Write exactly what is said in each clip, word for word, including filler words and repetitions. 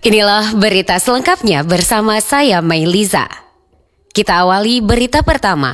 Inilah berita selengkapnya bersama saya Mailiza. Kita awali berita pertama.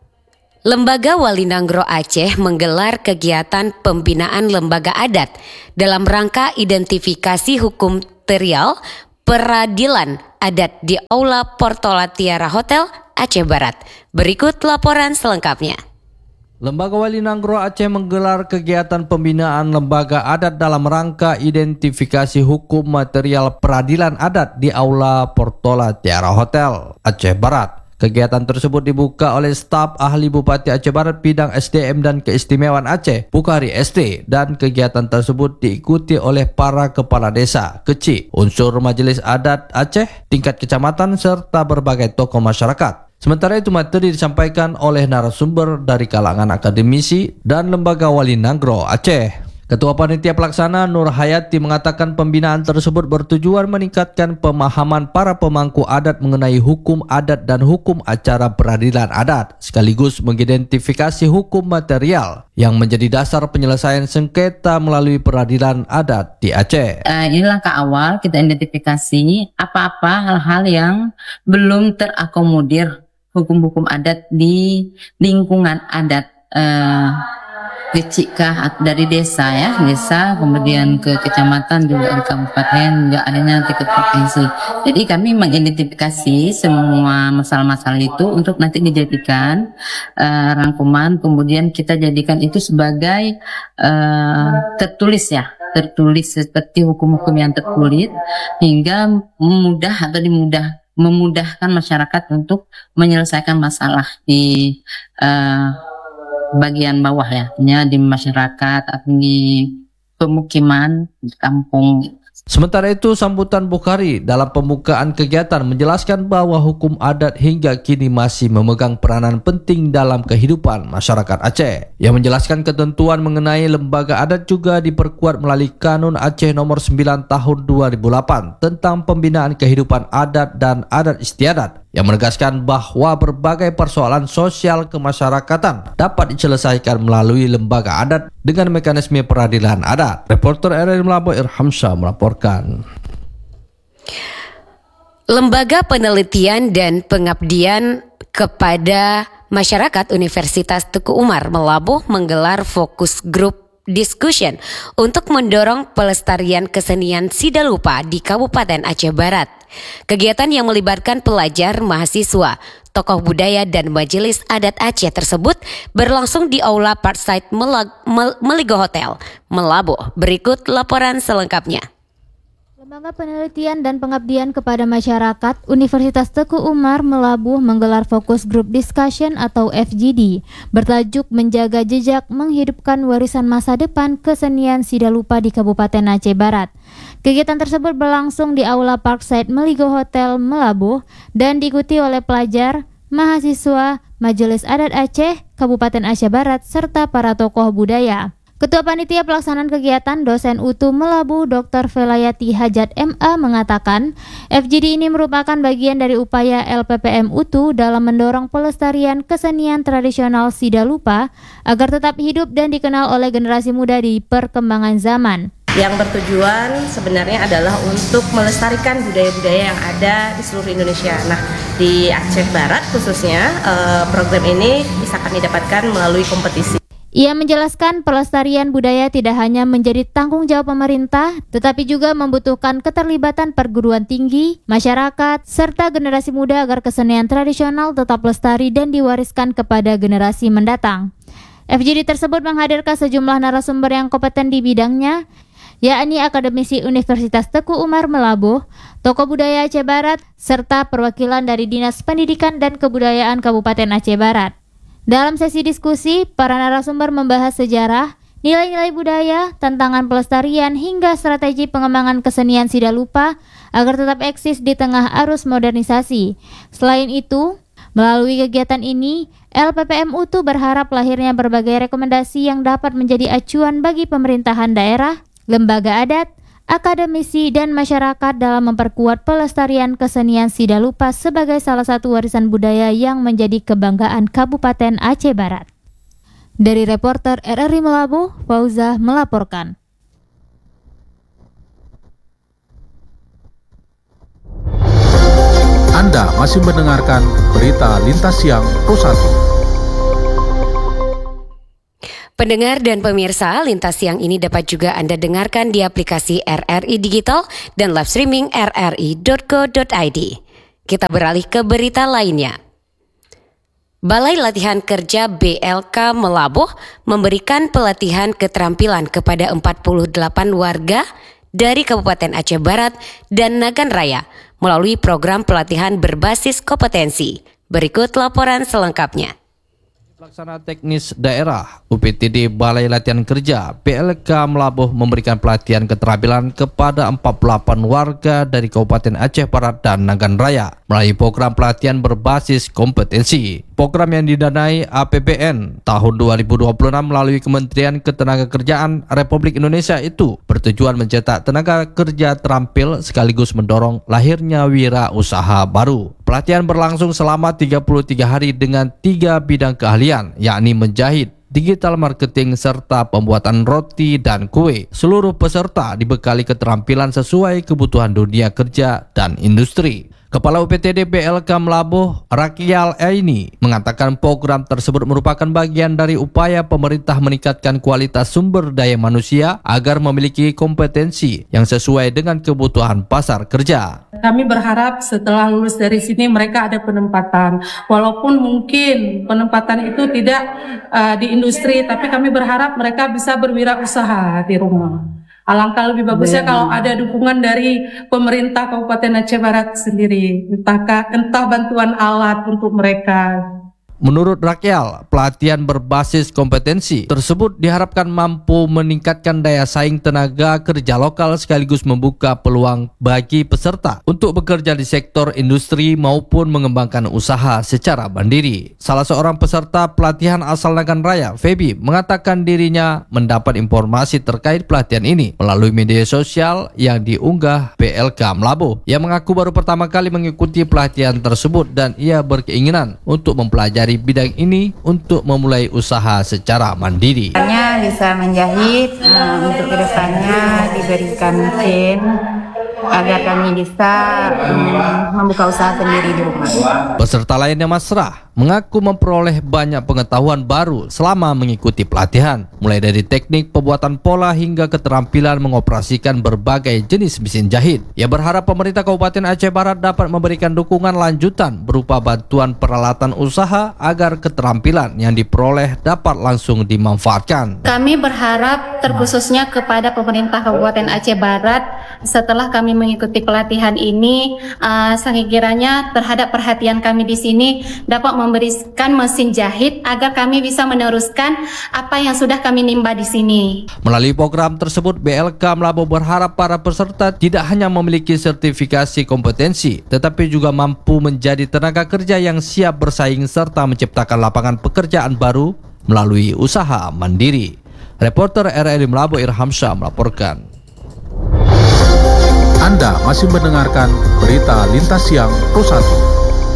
Lembaga Wali Nanggro Aceh menggelar kegiatan pembinaan lembaga adat dalam rangka identifikasi hukum material peradilan adat di Aula Portola Tiara Hotel Aceh Barat. Berikut laporan selengkapnya. Lembaga Wali Nanggro Aceh menggelar kegiatan pembinaan lembaga adat dalam rangka identifikasi hukum material peradilan adat di Aula Portola Tiara Hotel Aceh Barat. Kegiatan tersebut dibuka oleh staf ahli Bupati Aceh Barat bidang S D M dan keistimewaan Aceh, Bukhari S T, dan kegiatan tersebut diikuti oleh para kepala desa, kecil, unsur majelis adat Aceh, tingkat kecamatan, serta berbagai tokoh masyarakat. Sementara itu materi disampaikan oleh narasumber dari kalangan akademisi dan lembaga Wali Nanggro Aceh. Ketua Panitia Pelaksana Nur Hayati mengatakan pembinaan tersebut bertujuan meningkatkan pemahaman para pemangku adat mengenai hukum adat dan hukum acara peradilan adat, sekaligus mengidentifikasi hukum material yang menjadi dasar penyelesaian sengketa melalui peradilan adat di Aceh. Uh, ini langkah awal kita identifikasi apa-apa hal-hal yang belum terakomodir hukum-hukum adat di lingkungan adat uh, kecikah dari desa ya, desa kemudian ke kecamatan juga di kabupaten juga adanya nanti ke provinsi. Jadi kami mengidentifikasi semua masalah-masalah itu untuk nanti dijadikan uh, rangkuman, kemudian kita jadikan itu sebagai uh, tertulis ya, tertulis seperti hukum-hukum yang tertulis hingga mudah atau dimudah memudahkan masyarakat untuk menyelesaikan masalah di uh, bagian bawah ya, di masyarakat atau di pemukiman di kampung. Sementara itu, sambutan Bukhari dalam pembukaan kegiatan menjelaskan bahwa hukum adat hingga kini masih memegang peranan penting dalam kehidupan masyarakat Aceh. Yang menjelaskan ketentuan mengenai lembaga adat juga diperkuat melalui Kanun Aceh nomor sembilan tahun dua ribu delapan tentang pembinaan kehidupan adat dan adat istiadat, yang menegaskan bahwa berbagai persoalan sosial kemasyarakatan dapat diselesaikan melalui lembaga adat dengan mekanisme peradilan adat. Reporter R R I Melabo Irhamsyah melaporkan. Lembaga Penelitian dan Pengabdian kepada Masyarakat Universitas Teguh Umar Melabuh menggelar fokus grup discussion untuk mendorong pelestarian kesenian Sidalupa di Kabupaten Aceh Barat. Kegiatan yang melibatkan pelajar, mahasiswa, tokoh budaya dan majelis adat Aceh tersebut berlangsung di Aula Parkside Melag- Mel- Meligo Hotel, Melabuh. Berikut laporan selengkapnya. Lembaga Penelitian dan Pengabdian kepada Masyarakat Universitas Teguh Umar Melabuh menggelar fokus group discussion atau F G D bertajuk Menjaga Jejak Menghidupkan Warisan Masa Depan Kesenian Sidalupa di Kabupaten Aceh Barat. Kegiatan tersebut berlangsung di Aula Parkside Meligo Hotel Melabuh dan diikuti oleh pelajar, mahasiswa, Majelis Adat Aceh, Kabupaten Aceh Barat, serta para tokoh budaya. Ketua Panitia Pelaksanaan Kegiatan Dosen U T U Melabuh Doktor Velayati Hajat M A mengatakan F G D ini merupakan bagian dari upaya L P P M U T U dalam mendorong pelestarian kesenian tradisional Sidalupa agar tetap hidup dan dikenal oleh generasi muda di perkembangan zaman. Yang bertujuan sebenarnya adalah untuk melestarikan budaya-budaya yang ada di seluruh Indonesia. Nah, di Aceh Barat khususnya program ini bisa kami dapatkan melalui kompetisi. Ia menjelaskan pelestarian budaya tidak hanya menjadi tanggung jawab pemerintah, tetapi juga membutuhkan keterlibatan perguruan tinggi, masyarakat, serta generasi muda agar kesenian tradisional tetap lestari dan diwariskan kepada generasi mendatang. F G D tersebut menghadirkan sejumlah narasumber yang kompeten di bidangnya, yakni akademisi Universitas Teguh Umar Melabuh, tokoh budaya Aceh Barat, serta perwakilan dari Dinas Pendidikan dan Kebudayaan Kabupaten Aceh Barat. Dalam sesi diskusi, para narasumber membahas sejarah, nilai-nilai budaya, tantangan pelestarian, hingga strategi pengembangan kesenian Sidalupa agar tetap eksis di tengah arus modernisasi. Selain itu, melalui kegiatan ini, L P P M U T U berharap lahirnya berbagai rekomendasi yang dapat menjadi acuan bagi pemerintahan daerah, lembaga adat, akademisi, dan masyarakat dalam memperkuat pelestarian kesenian Sidalupa sebagai salah satu warisan budaya yang menjadi kebanggaan Kabupaten Aceh Barat. Dari reporter R R I Melabuh, Fauzah melaporkan. Anda masih mendengarkan berita Lintas Siang Pro satu. Pendengar dan pemirsa, Lintas Siang ini dapat juga Anda dengarkan di aplikasi R R I Digital dan live streaming r r i dot co dot i d. Kita beralih ke berita lainnya. Balai Latihan Kerja B L K Melabuh memberikan pelatihan keterampilan kepada empat puluh delapan warga dari Kabupaten Aceh Barat dan Nagan Raya melalui program pelatihan berbasis kompetensi. Berikut laporan selengkapnya. Pelaksana Teknis Daerah U P T D Balai Latihan Kerja B L K Melabuh memberikan pelatihan keterampilan kepada empat puluh delapan warga dari Kabupaten Aceh Barat dan Nagan Raya melalui program pelatihan berbasis kompetensi. Program yang didanai A P B N tahun dua ribu dua puluh enam melalui Kementerian Ketenagakerjaan Republik Indonesia itu bertujuan mencetak tenaga kerja terampil sekaligus mendorong lahirnya wirausaha baru. Pelatihan berlangsung selama tiga puluh tiga hari dengan tiga bidang keahlian, yakni menjahit, digital marketing, serta pembuatan roti dan kue. Seluruh peserta dibekali keterampilan sesuai kebutuhan dunia kerja dan industri. Kepala U P T D B L K Melabuh, Rakyal Aini, mengatakan program tersebut merupakan bagian dari upaya pemerintah meningkatkan kualitas sumber daya manusia agar memiliki kompetensi yang sesuai dengan kebutuhan pasar kerja. Kami berharap setelah lulus dari sini mereka ada penempatan. Walaupun mungkin penempatan itu tidak uh, di industri, tapi kami berharap mereka bisa berwirausaha di rumah. Alangkah lebih bagusnya kalau ada dukungan dari pemerintah Kabupaten Aceh Barat sendiri, entah, entah bantuan alat untuk mereka. Menurut Rakyal, pelatihan berbasis kompetensi tersebut diharapkan mampu meningkatkan daya saing tenaga kerja lokal sekaligus membuka peluang bagi peserta untuk bekerja di sektor industri maupun mengembangkan usaha secara mandiri. Salah seorang peserta pelatihan asal Nagan Raya, Feby, mengatakan dirinya mendapat informasi terkait pelatihan ini melalui media sosial yang diunggah B L K Melabuh. Ia mengaku baru pertama kali mengikuti pelatihan tersebut dan ia berkeinginan untuk mempelajari bidang ini untuk memulai usaha secara mandiri. Hanya bisa menjahit, uh, untuk kedepannya diberikan mesin agar kami bisa um, membuka usaha sendiri di rumah. Peserta lainnya Masrah mengaku memperoleh banyak pengetahuan baru selama mengikuti pelatihan, mulai dari teknik pembuatan pola hingga keterampilan mengoperasikan berbagai jenis mesin jahit. Ia berharap pemerintah Kabupaten Aceh Barat dapat memberikan dukungan lanjutan berupa bantuan peralatan usaha agar keterampilan yang diperoleh dapat langsung dimanfaatkan. Kami berharap terkhususnya kepada pemerintah Kabupaten Aceh Barat setelah kami mengikuti pelatihan ini, uh, sekiranya terhadap perhatian kami di sini dapat memberikan mesin jahit agar kami bisa meneruskan apa yang sudah kami nimba di sini. Melalui program tersebut, B L K Melabuh berharap para peserta tidak hanya memiliki sertifikasi kompetensi, tetapi juga mampu menjadi tenaga kerja yang siap bersaing serta menciptakan lapangan pekerjaan baru melalui usaha mandiri. Reporter R R I Melabuh Irhamsyah melaporkan. Anda masih mendengarkan berita Lintas Siang Pro satu.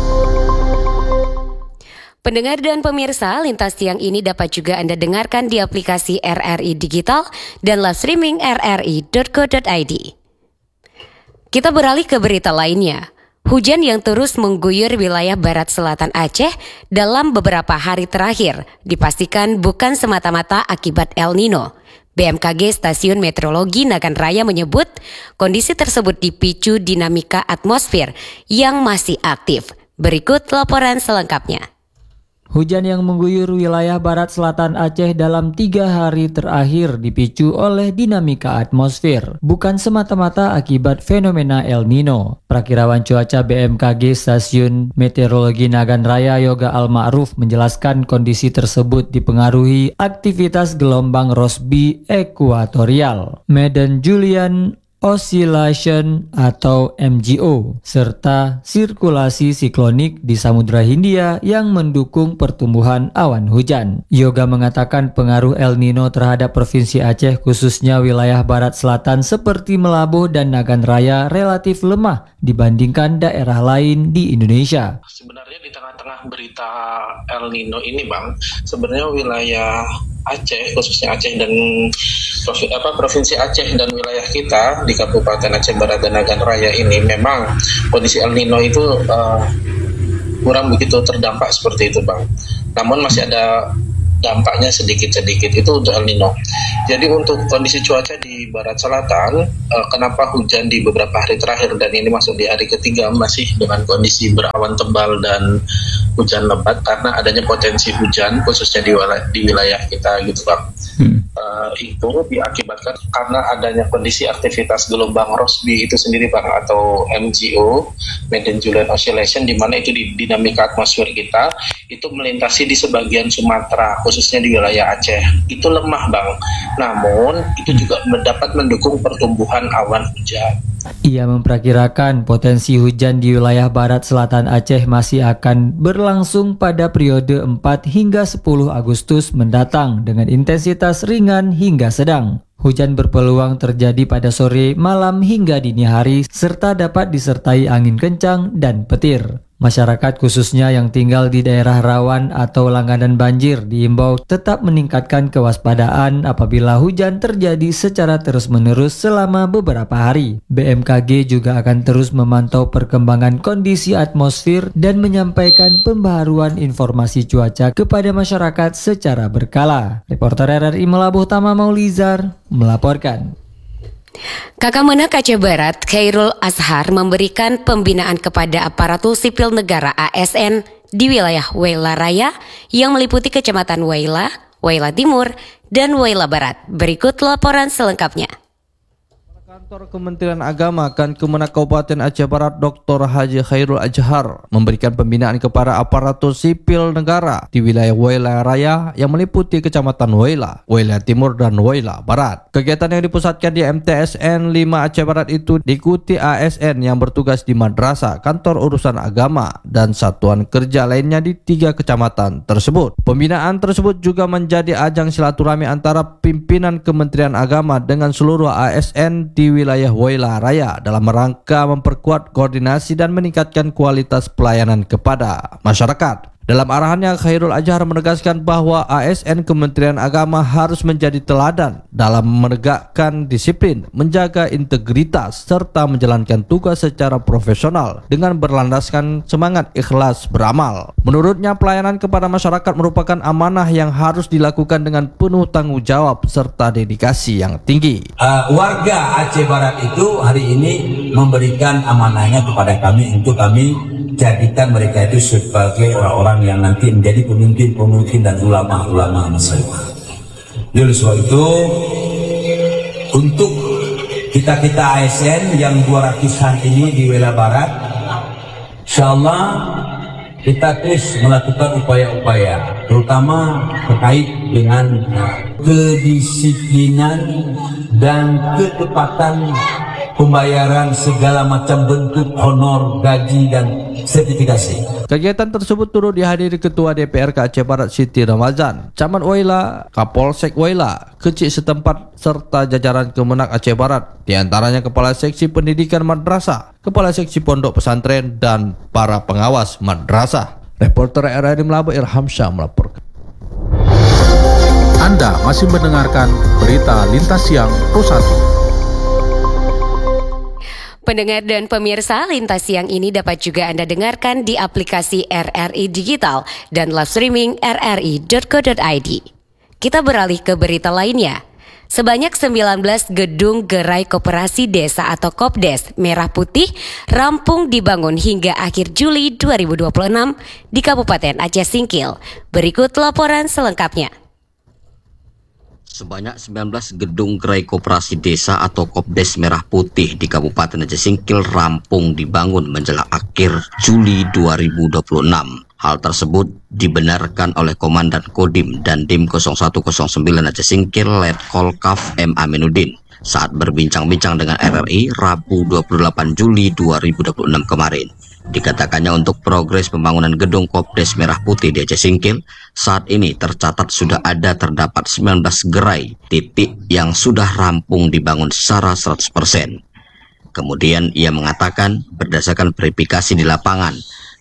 Pendengar dan pemirsa, Lintas Siang ini dapat juga Anda dengarkan di aplikasi R R I Digital dan live streaming r r i dot co dot i d. Kita beralih ke berita lainnya. Hujan yang terus mengguyur wilayah barat selatan Aceh dalam beberapa hari terakhir dipastikan bukan semata-mata akibat El Nino. B M K G Stasiun Meteorologi Nagan Raya menyebut kondisi tersebut dipicu dinamika atmosfer yang masih aktif. Berikut laporan selengkapnya. Hujan yang mengguyur wilayah barat selatan Aceh dalam tiga hari terakhir dipicu oleh dinamika atmosfer, bukan semata-mata akibat fenomena El Nino. Prakirawan cuaca B M K G Stasiun Meteorologi Nagan Raya Yoga Al-Ma'ruf menjelaskan kondisi tersebut dipengaruhi aktivitas gelombang Rossby ekuatorial, Madden Julian Oscillation atau M G O, serta sirkulasi siklonik di Samudra Hindia yang mendukung pertumbuhan awan hujan. Yoga mengatakan pengaruh El Nino terhadap Provinsi Aceh khususnya wilayah barat selatan seperti Melabuh dan Nagan Raya relatif lemah dibandingkan daerah lain di Indonesia. Sebenarnya di tengah-tengah berita El Nino ini Bang, sebenarnya wilayah Aceh, khususnya Aceh dan provinsi, apa, provinsi Aceh dan wilayah kita di Kabupaten Aceh Barat dan Nagan Raya ini memang kondisi El Nino itu uh, kurang begitu terdampak seperti itu Bang. Namun masih ada dampaknya sedikit-sedikit itu untuk El Nino. Jadi untuk kondisi cuaca di Barat Selatan, uh, kenapa hujan di beberapa hari terakhir dan ini masuk di hari ketiga masih dengan kondisi berawan tebal dan hujan lebat karena adanya potensi hujan khususnya di wilayah, di wilayah kita gitu Bang. Hmm. Uh, itu diakibatkan karena adanya kondisi aktivitas gelombang Rossby itu sendiri Bang, atau M G O, Medium Julian Oscillation, di mana itu di dinamika atmosfer kita itu melintasi di sebagian Sumatera khususnya di wilayah Aceh. Itu lemah Bang. Namun itu juga dapat mendukung pertumbuhan awan hujan. Ia memperkirakan potensi hujan di wilayah barat selatan Aceh masih akan berlangsung pada periode empat hingga sepuluh Agustus mendatang dengan intensitas ringan hingga sedang. Hujan berpeluang terjadi pada sore, malam hingga dini hari serta dapat disertai angin kencang dan petir. Masyarakat khususnya yang tinggal di daerah rawan atau langganan banjir diimbau tetap meningkatkan kewaspadaan apabila hujan terjadi secara terus-menerus selama beberapa hari. B M K G juga akan terus memantau perkembangan kondisi atmosfer dan menyampaikan pembaharuan informasi cuaca kepada masyarakat secara berkala. Reporter R R I Melabuh Tama Maulizar melaporkan. Kakamenak Aceh Barat, Khairul Azhar, memberikan pembinaan kepada aparatur sipil negara A S N di wilayah Waila Raya yang meliputi Kecamatan Waila, Waila Timur, dan Waila Barat. Berikut laporan selengkapnya. Kantor Kementerian Agama kan Kemenak Kabupaten Aceh Barat Doktor Haji Khairul Azhar memberikan pembinaan kepada aparatur sipil negara di wilayah Waila Raya yang meliputi Kecamatan Waila, Waila Timur, dan Waila Barat. Kegiatan yang dipusatkan di M T S N lima Aceh Barat itu diikuti A S N yang bertugas di madrasah, kantor urusan agama, dan satuan kerja lainnya di tiga kecamatan tersebut. Pembinaan tersebut juga menjadi ajang silaturahmi antara pimpinan Kementerian Agama dengan seluruh A S N di wilayah Waila Raya dalam rangka memperkuat koordinasi dan meningkatkan kualitas pelayanan kepada masyarakat. Dalam arahannya, Khairul Azhar menegaskan bahwa A S N Kementerian Agama harus menjadi teladan dalam menegakkan disiplin, menjaga integritas, serta menjalankan tugas secara profesional dengan berlandaskan semangat ikhlas beramal. Menurutnya, pelayanan kepada masyarakat merupakan amanah yang harus dilakukan dengan penuh tanggung jawab serta dedikasi yang tinggi. Uh, warga Aceh Barat itu hari ini memberikan amanahnya kepada kami untuk kami jadikan mereka itu sebagai orang-orang yang nanti menjadi pemimpin-pemimpin dan ulama-ulama masyarakat. Jadi sebab itu untuk kita-kita A S N yang dua ratusan ini di Waila Barat, insyaallah kita terus melakukan upaya-upaya terutama terkait dengan kedisiplinan dan ketepatan pembayaran segala macam bentuk honor, gaji, dan sertifikasi. Kegiatan tersebut turut dihadiri Ketua D P R K Aceh Barat Siti Ramazan, Camat Waila, Kapolsek Waila, Kecik setempat, serta jajaran Kemenak Aceh Barat, di antaranya Kepala Seksi Pendidikan Madrasah, Kepala Seksi Pondok Pesantren, dan para pengawas madrasah. Reporter R R I Melabuh Irham Syah melaporkan. Anda masih mendengarkan berita Lintas Siang Pro satu. Pendengar dan pemirsa, Lintas Siang ini dapat juga Anda dengarkan di aplikasi R R I Digital dan live streaming r r i dot co dot i d. Kita beralih ke berita lainnya. Sebanyak sembilan belas gedung gerai koperasi desa atau Kopdes Merah Putih rampung dibangun hingga akhir Juli dua ribu dua puluh enam di Kabupaten Aceh Singkil. Berikut laporan selengkapnya. Sebanyak sembilan belas gedung gerai koperasi desa atau Kopdes Merah Putih di Kabupaten Aceh Singkil rampung dibangun menjelang akhir Juli dua ribu dua puluh enam. Hal tersebut dibenarkan oleh Komandan Kodim dan Dim nol satu nol sembilan Aceh Singkil Letkol Kaf M Aminuddin saat berbincang-bincang dengan R R I Rabu dua puluh delapan Juli dua ribu dua puluh enam kemarin. Dikatakannya untuk progres pembangunan gedung Kopdes Merah Putih di Aceh Singkil, saat ini tercatat sudah ada terdapat sembilan belas gerai titik yang sudah rampung dibangun secara seratus persen. Kemudian ia mengatakan berdasarkan verifikasi di lapangan,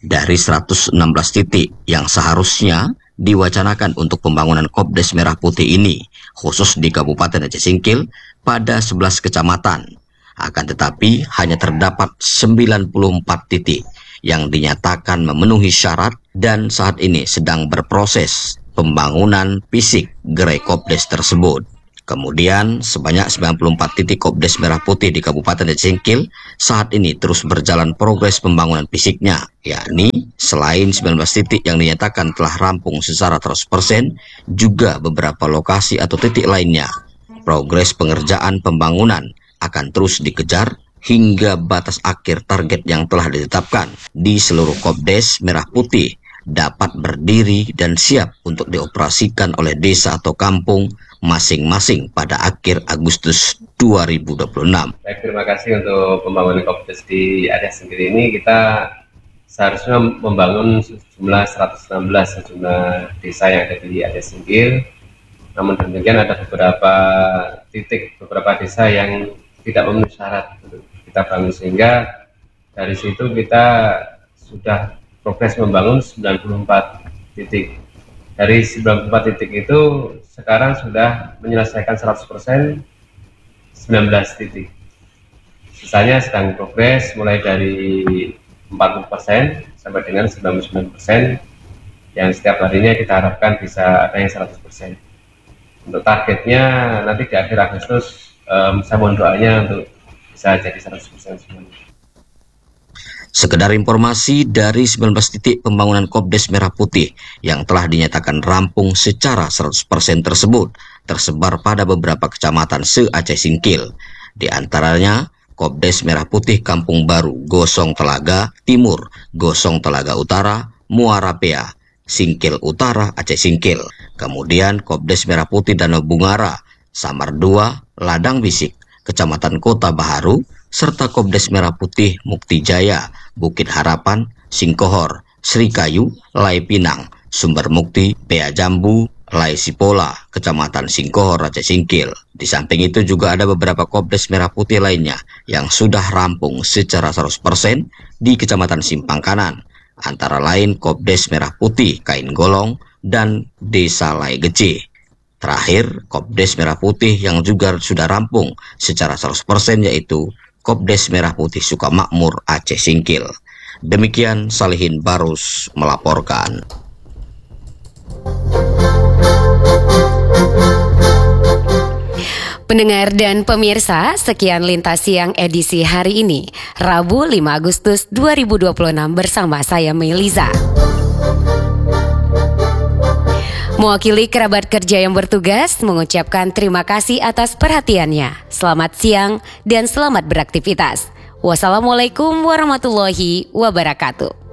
dari seratus enam belas titik yang seharusnya diwacanakan untuk pembangunan Kopdes Merah Putih ini, khusus di Kabupaten Aceh Singkil pada sebelas kecamatan. Akan tetapi hanya terdapat sembilan puluh empat titik yang dinyatakan memenuhi syarat dan saat ini sedang berproses pembangunan fisik gerai Kopdes tersebut. Kemudian sebanyak sembilan puluh empat titik Kopdes Merah Putih di Kabupaten Aceh Singkil saat ini terus berjalan progres pembangunan fisiknya, yakni selain sembilan belas titik yang dinyatakan telah rampung secara seratus persen, juga beberapa lokasi atau titik lainnya. Progres pengerjaan pembangunan akan terus dikejar hingga batas akhir target yang telah ditetapkan di seluruh Kopdes Merah Putih dapat berdiri dan siap untuk dioperasikan oleh desa atau kampung masing-masing pada akhir Agustus dua ribu dua puluh enam. Baik, terima kasih untuk pembangunan Kopdes di Aceh Singkil ini. Kita seharusnya membangun sejumlah seratus enam belas sejumlah desa yang ada di Aceh Singkil. Namun demikian ada beberapa titik, beberapa desa yang tidak memenuhi syarat untuk kita bangun, sehingga dari situ kita sudah progres membangun sembilan puluh empat titik. Dari sembilan puluh empat titik itu sekarang sudah menyelesaikan seratus persen sembilan belas titik. Sisanya sedang progres mulai dari empat puluh persen sampai dengan sembilan puluh sembilan persen yang setiap harinya kita harapkan bisa ada yang seratus persen. Untuk targetnya nanti di akhir Agustus um, saya mohon doanya untuk bisa jadi seratus persen semuanya. Sekedar informasi, dari sembilan belas titik pembangunan Kopdes Merah Putih yang telah dinyatakan rampung secara seratus persen tersebut tersebar pada beberapa kecamatan se-Aceh Singkil. Di antaranya Kopdes Merah Putih Kampung Baru, Gosong Telaga Timur, Gosong Telaga Utara, Muara Pea, Singkil Utara, Aceh Singkil. Kemudian Kopdes Merah Putih Danau Bungara, Samar dua, Ladang Bisik, Kecamatan Kota Baharu, serta Kopdes Merah Putih Mukti Jaya, Bukit Harapan, Singkohor, Srikayu, Lai Pinang, Sumber Mukti, Pea Jambu, Lai Sipola, Kecamatan Singkohor, Aceh Singkil. Di samping itu juga ada beberapa Kopdes Merah Putih lainnya yang sudah rampung secara seratus persen di Kecamatan Simpang Kanan, antara lain Kopdes Merah Putih Kain Golong dan Desa Lai Gece. Terakhir, Kopdes Merah Putih yang juga sudah rampung secara seratus persen yaitu Kopdes Merah Putih Sukamakmur, Aceh Singkil. Demikian Salihin Barus melaporkan. Pendengar dan pemirsa, sekian Lintas Siang edisi hari ini, Rabu lima Agustus dua ribu dua puluh enam bersama saya Melisa. Mewakili kerabat kerja yang bertugas, mengucapkan terima kasih atas perhatiannya. Selamat siang dan selamat beraktivitas. Wassalamualaikum warahmatullahi wabarakatuh.